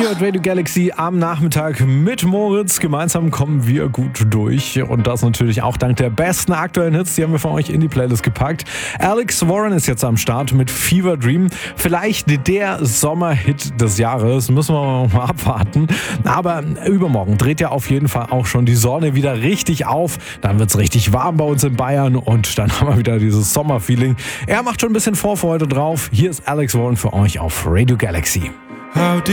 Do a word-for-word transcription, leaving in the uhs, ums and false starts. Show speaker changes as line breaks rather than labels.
hört Radio Galaxy am Nachmittag mit Moritz. Gemeinsam kommen wir gut durch. Und das natürlich auch dank der besten aktuellen Hits. Die haben wir von euch in die Playlist gepackt. Alex Warren ist jetzt am Start mit Fever Dream. Vielleicht der Sommerhit des Jahres. Müssen wir mal abwarten. Aber übermorgen dreht ja auf jeden Fall auch schon die Sonne wieder richtig auf. Dann wird es richtig warm bei uns in Bayern. Und dann haben wir wieder dieses Sommerfeeling. Er macht schon ein bisschen Vorfreude drauf. Hier ist Alex Warren für euch auf Radio Galaxy.
How